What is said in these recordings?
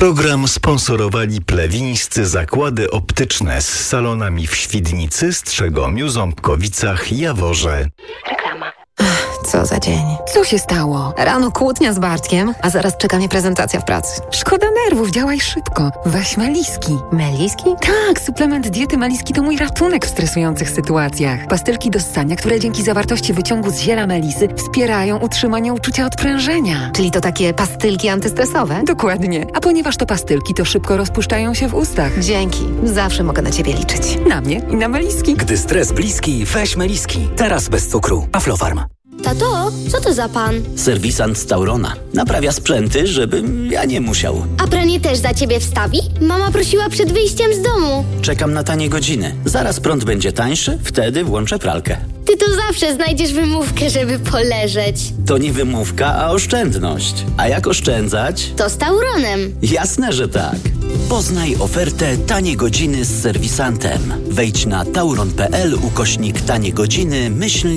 Program sponsorowali plewińscy zakłady optyczne z salonami w Świdnicy, Strzegomiu, Ząbkowicach, Jaworze. Reklama. Co za dzień. Co się stało? Rano kłótnia z Bartkiem, a zaraz czeka mnie prezentacja w pracy. Szkoda nerwów, działaj szybko. Weź Meliski. Meliski? Tak, suplement diety Meliski to mój ratunek w stresujących sytuacjach. Pastylki do ssania, które dzięki zawartości wyciągu z ziela melisy wspierają utrzymanie uczucia odprężenia. Czyli to takie pastylki antystresowe? Dokładnie. A ponieważ to pastylki, to szybko rozpuszczają się w ustach. Dzięki. Zawsze mogę na ciebie liczyć. Na mnie i na Meliski. Gdy stres bliski, weź Meliski. Teraz bez cukru. Aflofarm. Tato, co to za pan? Serwisant z Taurona. Naprawia sprzęty, żebym ja nie musiał. A pranie też za ciebie wstawi? Mama prosiła przed wyjściem z domu. Czekam na tanie godziny. Zaraz prąd będzie tańszy, wtedy włączę pralkę. Ty to zawsze znajdziesz wymówkę, żeby poleżeć. To nie wymówka, a oszczędność. A jak oszczędzać? To z Tauronem. Jasne, że tak. Poznaj ofertę Tanie Godziny z serwisantem. Wejdź na tauron.pl/tanie godziny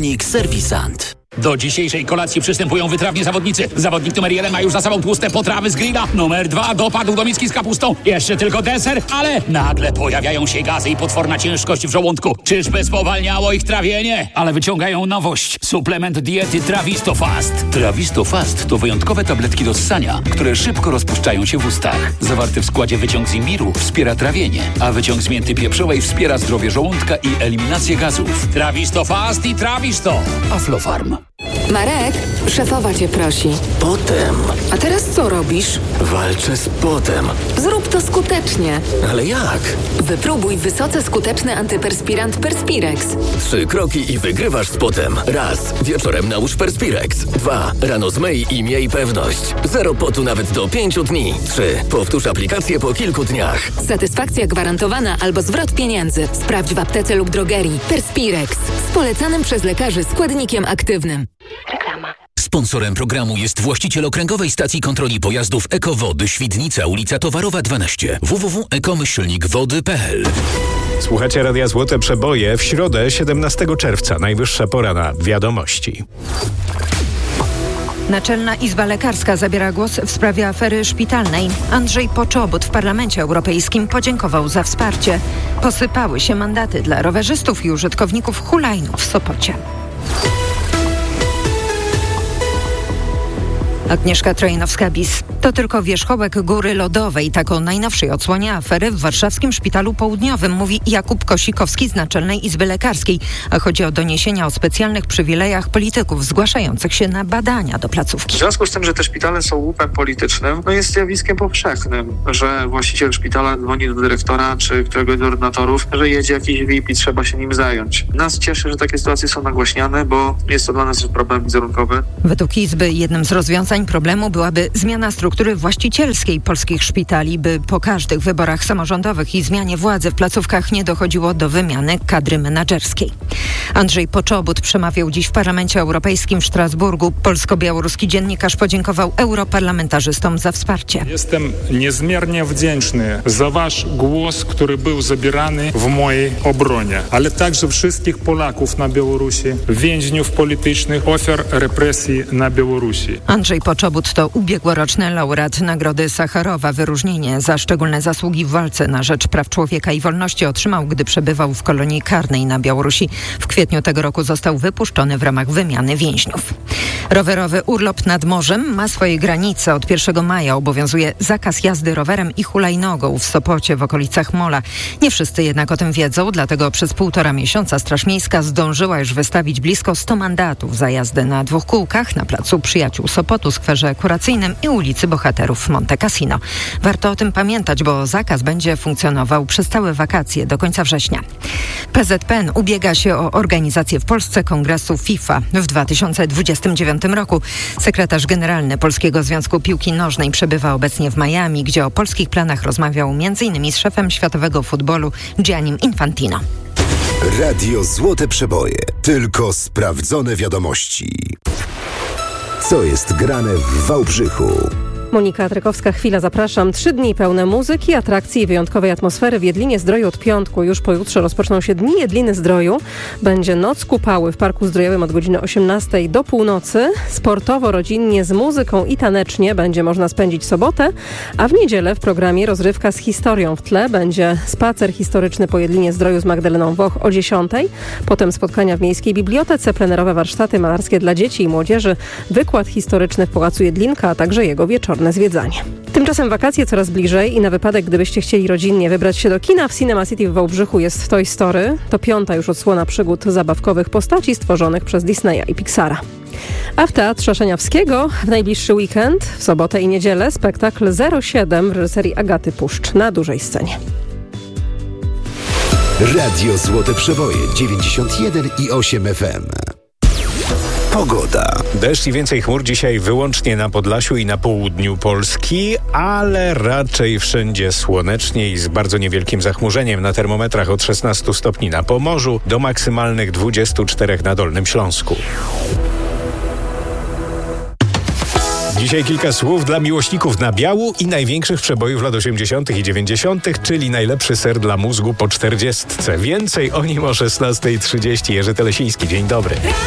/serwisant. Do dzisiejszej kolacji przystępują wytrawni zawodnicy. Zawodnik numer 1 ma już za sobą tłuste potrawy z grilla. Numer 2 dopadł do miski z kapustą. Jeszcze tylko deser, ale nagle pojawiają się gazy i potworna ciężkość w żołądku. Czyżby spowalniało ich trawienie? Ale wyciągają nowość. Suplement diety Trawisto Fast. Trawisto Fast to wyjątkowe tabletki do ssania, które szybko rozpuszczają się w ustach. Zawarty w składzie wyciąg z imbiru wspiera trawienie, a wyciąg z mięty pieprzowej wspiera zdrowie żołądka i eliminację gazów. Trawisto Fast i Trawisto. Aflofarm. Marek, szefowa cię prosi. Potem. A teraz co robisz? Walczę z potem. Zrób to skutecznie. Ale jak? Wypróbuj wysoce skuteczny antyperspirant Perspirex. 3 kroki i wygrywasz z potem. Raz. Wieczorem nałóż Perspirex. 2. Rano zmyj i miej pewność. 0 potu nawet do 5 dni. 3. Powtórz aplikację po kilku dniach. Satysfakcja gwarantowana albo zwrot pieniędzy. Sprawdź w aptece lub drogerii. Perspirex. Z polecanym przez lekarzy składnikiem aktywnym. Reklama. Sponsorem programu jest właściciel okręgowej stacji kontroli pojazdów Ekowody Świdnica, ulica Towarowa 12. www.ekomyślnikwody.pl. Słuchacie Radia Złote Przeboje. W środę 17 czerwca. Najwyższa pora na wiadomości. Naczelna Izba Lekarska zabiera głos w sprawie afery szpitalnej. Andrzej Poczobut w Parlamencie Europejskim podziękował za wsparcie. Posypały się mandaty dla rowerzystów i użytkowników hulajnóg w Sopocie. Agnieszka Trojnowska-Bis. To tylko wierzchołek góry lodowej. Tak o najnowszej odsłonie afery w warszawskim Szpitalu Południowym mówi Jakub Kosikowski z Naczelnej Izby Lekarskiej. A chodzi o doniesienia o specjalnych przywilejach polityków zgłaszających się na badania do placówki. W związku z tym, że te szpitale są łupem politycznym, jest zjawiskiem powszechnym, że właściciel szpitala dzwoni do dyrektora czy któregoś z ordynatorów, że jedzie jakiś VIP i trzeba się nim zająć. Nas cieszy, że takie sytuacje są nagłaśniane, bo jest to dla nas problem wizerunkowy. Według Izby jednym z rozwiązań problemu byłaby zmiana struktury właścicielskiej polskich szpitali, by po każdych wyborach samorządowych i zmianie władzy w placówkach nie dochodziło do wymiany kadry menadżerskiej. Andrzej Poczobut przemawiał dziś w Parlamencie Europejskim w Strasburgu. Polsko-białoruski dziennikarz podziękował europarlamentarzystom za wsparcie. Jestem niezmiernie wdzięczny za wasz głos, który był zabierany w mojej obronie, ale także wszystkich Polaków na Białorusi, więźniów politycznych, ofiar represji na Białorusi. Andrzej Poczobut to ubiegłoroczny laureat Nagrody Sacharowa. Wyróżnienie za szczególne zasługi w walce na rzecz praw człowieka i wolności otrzymał, gdy przebywał w kolonii karnej na Białorusi. W kwietniu tego roku został wypuszczony w ramach wymiany więźniów. Rowerowy urlop nad morzem ma swoje granice. Od 1 maja obowiązuje zakaz jazdy rowerem i hulajnogą w Sopocie w okolicach Mola. Nie wszyscy jednak o tym wiedzą, dlatego przez 1,5 miesiąca Straż Miejska zdążyła już wystawić blisko 100 mandatów za jazdę na 2 kółkach na placu Przyjaciół Sopotu, skwerze Kuracyjnym i ulicy Bohaterów Monte Cassino. Warto o tym pamiętać, bo zakaz będzie funkcjonował przez całe wakacje do końca września. PZPN ubiega się o organizację w Polsce kongresu FIFA w 2029 roku. Sekretarz generalny Polskiego Związku Piłki Nożnej przebywa obecnie w Miami, gdzie o polskich planach rozmawiał m.in. z szefem światowego futbolu Giannim Infantino. Radio Złote Przeboje. Tylko sprawdzone wiadomości. Co jest grane w Wałbrzychu? Monika Trykowska, chwila, zapraszam. 3 dni pełne muzyki, atrakcji i wyjątkowej atmosfery w Jedlinie-Zdroju od piątku. Już pojutrze rozpoczną się Dni Jedliny-Zdroju. Będzie Noc Kupały w Parku Zdrojowym od godziny 18 do północy. Sportowo, rodzinnie, z muzyką i tanecznie będzie można spędzić sobotę, a w niedzielę w programie rozrywka z historią. W tle będzie spacer historyczny po Jedlinie-Zdroju z Magdaleną Woch o 10. Potem spotkania w Miejskiej Bibliotece, plenerowe warsztaty malarskie dla dzieci i młodzieży, wykład historyczny w Pałacu Jedlinka, a także jego wieczorne zwiedzanie. Tymczasem wakacje coraz bliżej i na wypadek, gdybyście chcieli rodzinnie wybrać się do kina, w Cinema City w Wałbrzychu jest Toy Story. To 5. już odsłona przygód zabawkowych postaci stworzonych przez Disneya i Pixara. A w Teatrze Szaniawskiego w najbliższy weekend, w sobotę i niedzielę, spektakl 07 w reżyserii Agaty Puszcz na dużej scenie. Radio Złote Przeboje 91,8 FM. Pogoda. Deszcz i więcej chmur dzisiaj wyłącznie na Podlasiu i na południu Polski, ale raczej wszędzie słonecznie i z bardzo niewielkim zachmurzeniem. Na termometrach od 16 stopni na Pomorzu do maksymalnych 24 na Dolnym Śląsku. Dzisiaj kilka słów dla miłośników nabiału i największych przebojów lat 80. i 90., czyli najlepszy ser dla mózgu po 40. Więcej o nim o 16:30. Jerzy Telesiński, dzień dobry.